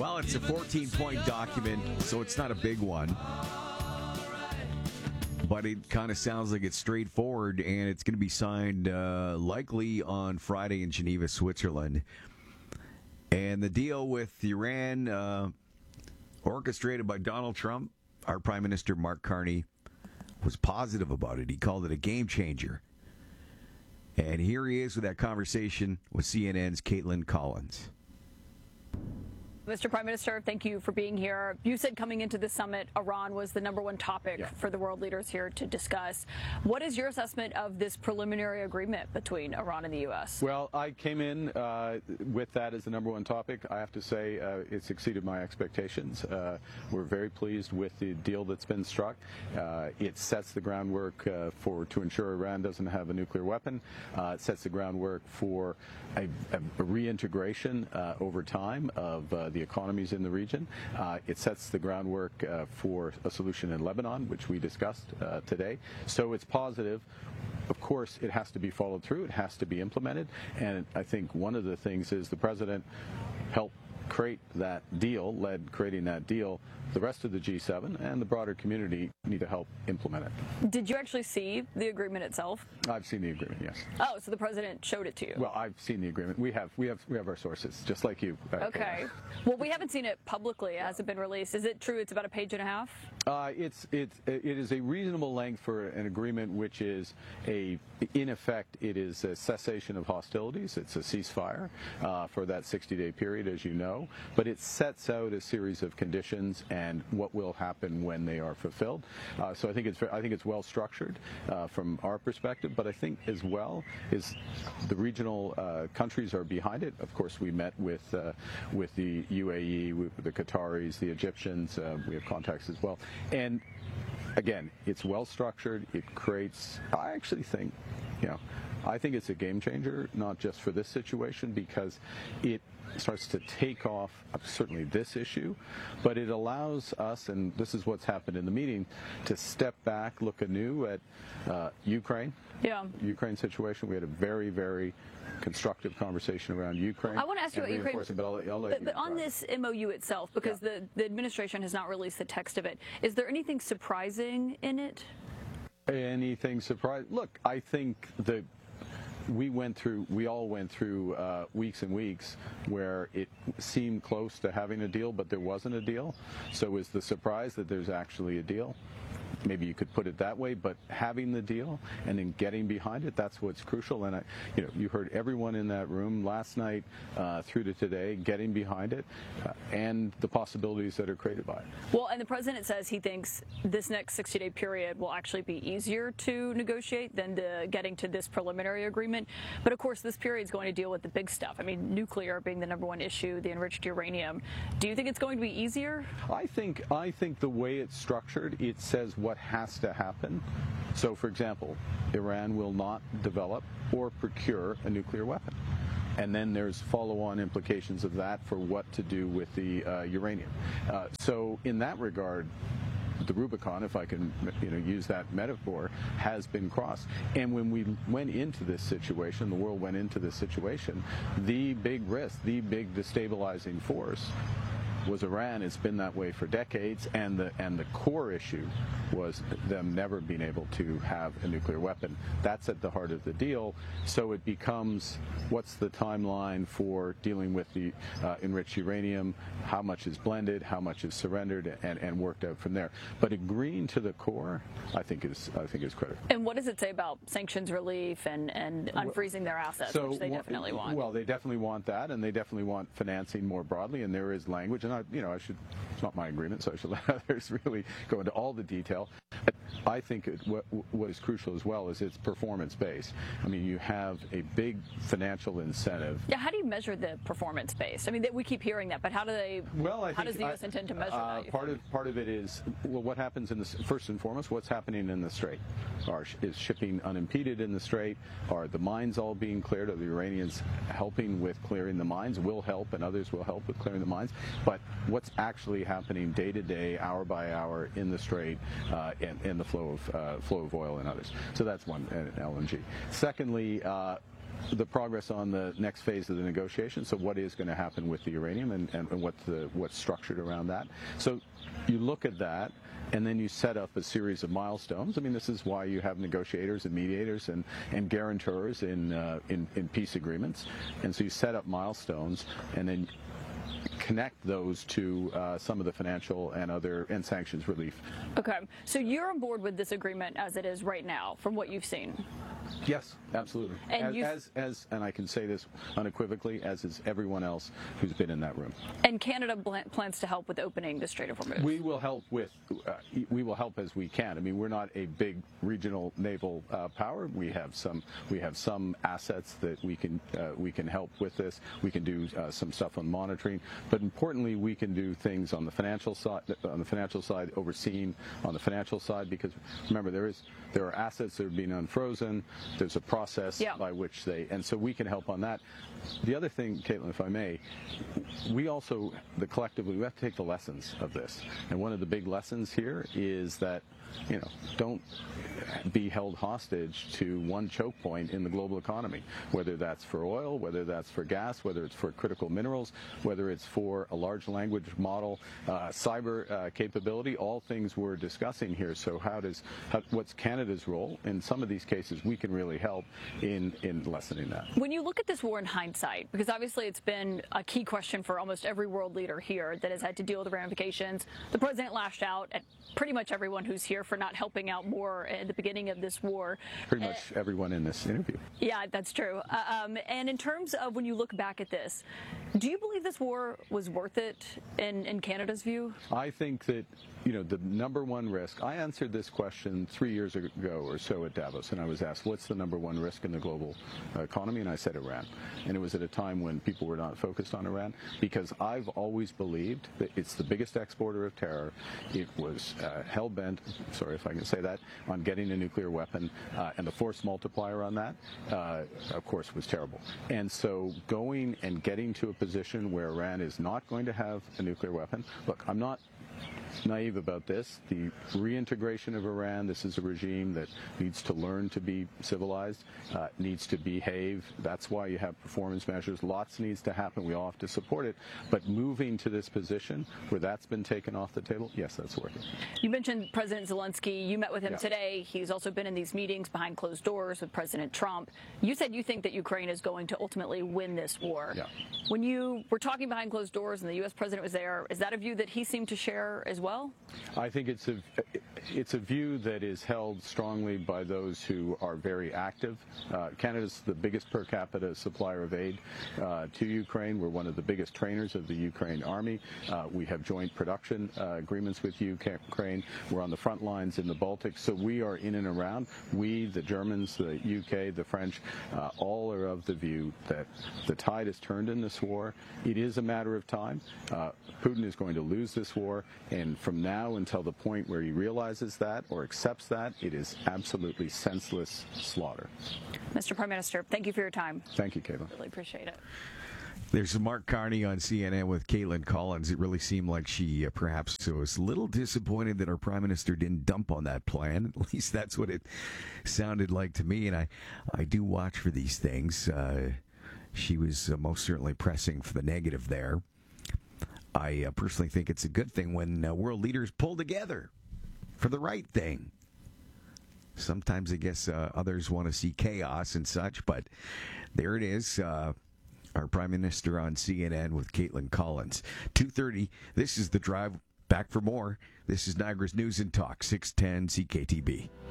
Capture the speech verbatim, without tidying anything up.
Well, it's a fourteen-point document, so it's not a big one. But it kind of sounds like it's straightforward, and it's going to be signed uh, likely on Friday in Geneva, Switzerland. And the deal with Iran, uh, orchestrated by Donald Trump, our Prime Minister Mark Carney was positive about it. He called it a game changer. And here he is with that conversation with C N N's Caitlin Collins. Mister Prime Minister, thank you for being here. You said coming into the summit, Iran was the number one topic yeah. for the world leaders here to discuss. What is your assessment of this preliminary agreement between Iran and the U S? Well, I came in uh, with that as the number one topic. I have to say uh, it's exceeded my expectations. Uh, we're very pleased with the deal that's been struck. Uh, it sets the groundwork uh, for to ensure Iran doesn't have a nuclear weapon. Uh, it sets the groundwork for a, a reintegration uh, over time of uh, the economies in the region. Uh, it sets the groundwork uh, for a solution in Lebanon, which we discussed uh, today. So it's positive. Of course, it has to be followed through. It has to be implemented. And I think one of the things is the president helped create that deal, led creating that deal. The rest of the G seven and the broader community need to help implement it. Did you actually see the agreement itself? I've seen the agreement, yes. Oh, so the president showed it to you? Well, I've seen the agreement. We have, we have, we have our sources, just like you. Okay. Well, we haven't seen it publicly. It hasn't been released. Is it true it's about a page and a half? Uh, it's, it's, it is a reasonable length for an agreement, which is a, in effect, it is a cessation of hostilities. It's a ceasefire uh, for that sixty-day period, as you know. But it sets out a series of conditions and what will happen when they are fulfilled. Uh, so I think it's I think it's well structured uh, from our perspective. But I think as well is the regional uh, countries are behind it. Of course, we met with uh, with the U A E, with the Qataris, the Egyptians. Uh, we have contacts as well. And again, it's well structured. It creates. I actually think, you know, I think it's a game changer, not just for this situation, because it starts to take off uh, certainly this issue, but it allows us, and this is what's happened in the meeting, to step back, look anew at uh, Ukraine. Yeah. Ukraine situation. We had a very, very constructive conversation around Ukraine. I want to ask you about Ukraine, but, I'll, I'll but, but on this M O U itself, because yeah. the, the administration has not released the text of it, is there anything surprising in it? Anything surprising? Look, I think the We went through, we all went through uh, weeks and weeks where it seemed close to having a deal, but there wasn't a deal. So is the surprise that there's actually a deal? Maybe you could put it that way, but having the deal and then getting behind it, that's what's crucial. And I, you know, you heard everyone in that room last night uh, through to today getting behind it uh, and the possibilities that are created by it. Well, and the president says he thinks this next sixty-day period will actually be easier to negotiate than the getting to this preliminary agreement. But of course, this period is going to deal with the big stuff. I mean, nuclear being the number one issue, the enriched uranium. Do you think it's going to be easier? I think I think the way it's structured, it says what has to happen. So, for example, Iran will not develop or procure a nuclear weapon. And then there's follow-on implications of that for what to do with the uh, uranium. Uh, so in that regard, the Rubicon, if I can you know, use that metaphor, has been crossed. And when we went into this situation, the world went into this situation, the big risk, the big destabilizing force was Iran. It's been that way for decades, and the and the core issue was them never being able to have a nuclear weapon. That's at the heart of the deal. So it becomes, what's the timeline for dealing with the uh, enriched uranium? How much is blended? How much is surrendered? And, and worked out from there. But agreeing to the core, I think is I think is critical. And what does it say about sanctions relief and and unfreezing their assets, so, which they definitely want? Well, they definitely want that, and they definitely want financing more broadly. And there is language. And I, you know, I should, it's not my agreement, so I should let others really go into all the detail. But I think it, what, what is crucial as well is it's performance-based. I mean, you have a big financial incentive. Yeah, how do you measure the performance-based? I mean, we keep hearing that, but how do they? Well, I how think, does the U S I, intend to measure uh, that? Part of part of it is well, what happens in the first and foremost, what's happening in the Strait? Are, is shipping unimpeded in the Strait? Are the mines all being cleared? Are the Iranians helping with clearing the mines? Will help, and others will help with clearing the mines. But what's actually happening day to day, hour by hour in the Strait, uh, and, and the flow of uh, flow of oil and others. So that's one, and L N G. Secondly, uh, the progress on the next phase of the negotiation. So what is going to happen with the uranium and, and, and what the, what's structured around that. So you look at that, and then you set up a series of milestones. I mean, this is why you have negotiators and mediators and, and guarantors in, uh, in, in peace agreements. And so you set up milestones, and then connect those to uh, some of the financial and other and sanctions relief. Okay, so you're on board with this agreement as it is right now, from what you've seen? Yes, absolutely. And as, as, as and I can say this unequivocally, as is everyone else who's been in that room. And Canada plans to help with opening the Strait of Hormuz. We will help with. Uh, we will help as we can. I mean, we're not a big regional naval uh, power. We have some. We have some assets that we can uh, we can help with this. We can do uh, some stuff on monitoring, but importantly, we can do things on the financial side. On the financial side, overseen on the financial side, because remember, there is there are assets that are being unfrozen. There's a process yeah. by which they, and so we can help on that. The other thing, Caitlin, if I may, we also, the collectively, we have to take the lessons of this. And one of the big lessons here is that, you know, don't be held hostage to one choke point in the global economy, whether that's for oil, whether that's for gas, whether it's for critical minerals, whether it's for a large language model, uh, cyber uh, capability, all things we're discussing here. So how does, how, what's Canada's role? In some of these cases, we can really help in, in lessening that. When you look at this war in hindsight, because obviously it's been a key question for almost every world leader here that has had to deal with the ramifications, the president lashed out at pretty much everyone who's here for not helping out more at the beginning of this war. Pretty much uh, everyone in this interview. Yeah, that's true. Uh, um, and in terms of when you look back at this, do you believe this war was worth it in, in Canada's view? I think that, you know, the number one risk, I answered this question three years ago or so at Davos, and I was asked, what's the number one risk in the global economy? And I said Iran. And it was at a time when people were not focused on Iran, because I've always believed that it's the biggest exporter of terror. It was uh, hell-bent, sorry if I can say that, on getting a nuclear weapon, uh, and the force multiplier on that, uh, of course, was terrible. And so going and getting to a position where Iran is not going to have a nuclear weapon, look, I'm not naive about this. The reintegration of Iran, this is a regime that needs to learn to be civilized, uh, needs to behave. That's why you have performance measures. Lots needs to happen. We all have to support it. But moving to this position where that's been taken off the table, yes, that's working. You mentioned President Zelensky. You met with him yeah. today. He's also been in these meetings behind closed doors with President Trump. You said you think that Ukraine is going to ultimately win this war. Yeah. When you were talking behind closed doors and the U S president was there, is that a view that he seemed to share as well? I think it's a it's a view that is held strongly by those who are very active. Uh, Canada's the biggest per capita supplier of aid uh, to Ukraine. We're one of the biggest trainers of the Ukraine army. Uh, we have joint production uh, agreements with Ukraine. We're on the front lines in the Baltic, so we are in and around. We, the Germans, the U K, the French, uh, all are of the view that the tide has turned in this war. It is a matter of time. Uh, Putin is going to lose this war, and from now until the point where he realizes that or accepts that, it is absolutely senseless slaughter. Mister Prime Minister, thank you for your time. Thank you, Caitlin. Really appreciate it. There's Mark Carney on C N N with Caitlin Collins. It really seemed like she uh, perhaps was a little disappointed that our Prime Minister didn't dump on that plan. At least that's what it sounded like to me. And I, I do watch for these things. Uh, she was uh, most certainly pressing for the negative there. I uh, personally think it's a good thing when uh, world leaders pull together for the right thing. Sometimes I guess uh, others want to see chaos and such, but there it is. Uh, our Prime Minister on C N N with Caitlin Collins. two thirty, this is The Drive. Back for more. This is Niagara's News and Talk, six ten C K T B.